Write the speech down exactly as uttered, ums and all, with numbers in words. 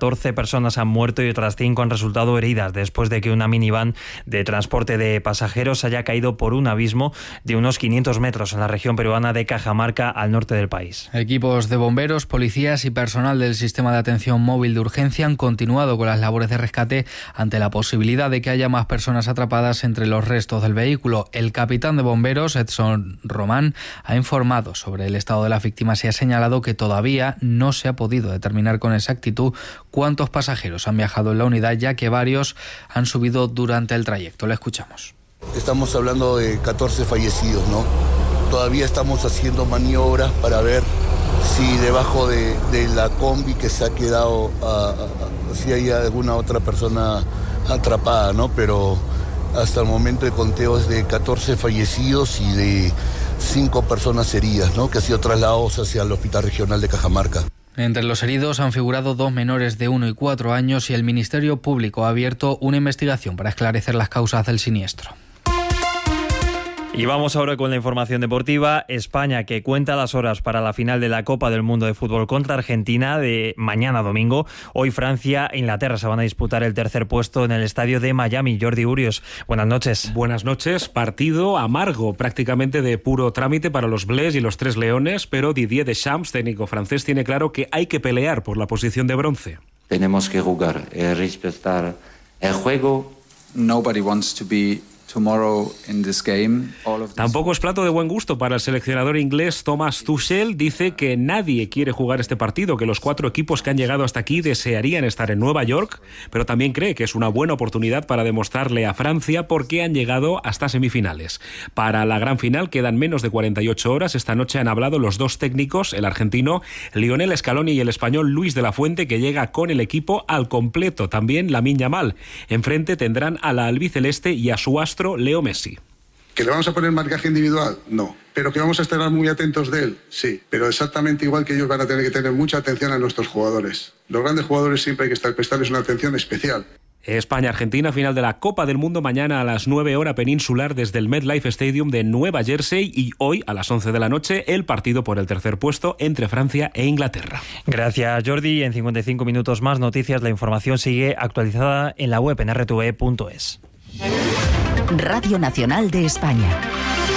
catorce personas han muerto y otras cinco han resultado heridas después de que una minivan de transporte de pasajeros haya caído por un abismo de unos quinientos metros en la región peruana de Cajamarca, al norte del país. Equipos de bomberos, policías y personal del sistema de atención móvil de urgencia han continuado con las labores de rescate ante la posibilidad de que haya más personas atrapadas entre los restos del vehículo. El capitán de bomberos, Edson Román, ha informado sobre el estado de las víctimas y ha señalado que todavía no se ha podido determinar con exactitud cuántos pasajeros han viajado en la unidad, ya que varios han subido durante el trayecto. Le escuchamos. Estamos hablando de catorce fallecidos, ¿no? Todavía estamos haciendo maniobras para ver si debajo de, de la combi que se ha quedado, a, a, si hay alguna otra persona atrapada, ¿no? Pero hasta el momento el conteo es de catorce fallecidos y de cinco personas heridas, ¿no? Que han sido trasladados hacia el Hospital Regional de Cajamarca. Entre los heridos han figurado dos menores de uno y cuatro años y el Ministerio Público ha abierto una investigación para esclarecer las causas del siniestro. Y vamos ahora con la información deportiva. España, que cuenta las horas para la final de la Copa del Mundo de Fútbol contra Argentina de mañana domingo. Hoy Francia e Inglaterra se van a disputar el tercer puesto en el estadio de Miami. Jordi Urios, buenas noches. Buenas noches. Partido amargo, prácticamente de puro trámite para los Bleus y los Tres Leones, pero Didier Deschamps, técnico francés, tiene claro que hay que pelear por la posición de bronce. Tenemos que jugar, eh, respetar el juego. Nobody wants to be tomorrow in this game. All of this... Tampoco es plato de buen gusto para el seleccionador inglés Thomas Tuchel. Dice que nadie quiere jugar este partido, que los cuatro equipos que han llegado hasta aquí desearían estar en Nueva York, pero también cree que es una buena oportunidad para demostrarle a Francia por qué han llegado hasta semifinales. Para la gran final quedan menos de cuarenta y ocho horas. Esta noche han hablado los dos técnicos, el argentino Lionel Scaloni y el español Luis de la Fuente, que llega con el equipo al completo. También Lamine Yamal. Enfrente tendrán a la albiceleste y a su astro Leo Messi. ¿Que le vamos a poner marcaje individual? No. ¿Pero que vamos a estar muy atentos de él? Sí. Pero exactamente igual que ellos van a tener que tener mucha atención a nuestros jugadores. Los grandes jugadores siempre hay que estar, prestarles una atención especial. España-Argentina, final de la Copa del Mundo mañana a las nueve hora peninsular desde el MetLife Stadium de Nueva Jersey, y hoy a las once de la noche el partido por el tercer puesto entre Francia e Inglaterra. Gracias, Jordi. En cincuenta y cinco minutos más noticias. La información sigue actualizada en la web en r t v punto es. Radio Nacional de España.